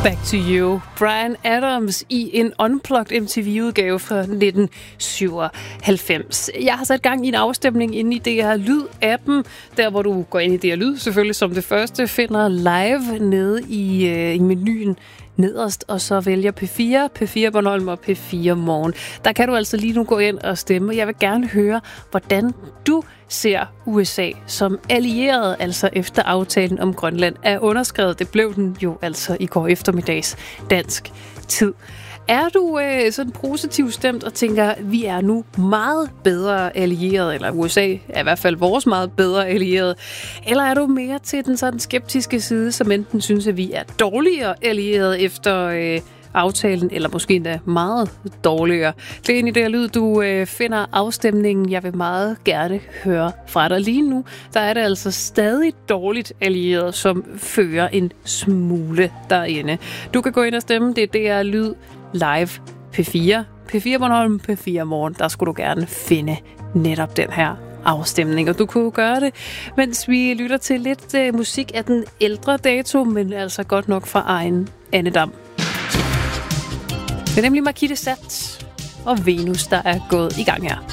Back to You. Bryan Adams i en unplugged MTV-udgave fra 1997. Jeg har sat gang i en afstemning inde i DR Lyd-appen, der hvor du går ind i DR Lyd, selvfølgelig som det første, finder live nede i menuen nederst, og så vælger P4, P4 Bornholm og P4 Morgen. Der kan du altså lige nu gå ind og stemme. Jeg vil gerne høre, hvordan du ser USA som allieret, altså efter aftalen om Grønland er underskrevet. Det blev den jo altså i går eftermiddags dansk tid. Er du sådan positivt stemt og tænker, vi er nu meget bedre allieret, eller USA er i hvert fald vores meget bedre allieret, eller er du mere til den sådan skeptiske side, som enten synes, at vi er dårligere allieret efter aftalen, eller måske endda meget dårligere? Det er ind i det her lyd, du finder afstemningen. Jeg vil meget gerne høre fra dig. Lige nu, der er det altså stadig dårligt allieret, som fører en smule derinde. Du kan gå ind og stemme. Det er Lyd live P4. P4 Bornholm, P4 Morgen. Der skulle du gerne finde netop den her afstemning, og du kunne gøre det, mens vi lytter til lidt musik af den ældre dato, men altså godt nok fra egen Anne Dam. Det er nemlig Marquis de Sade og Venus, der er gået i gang her.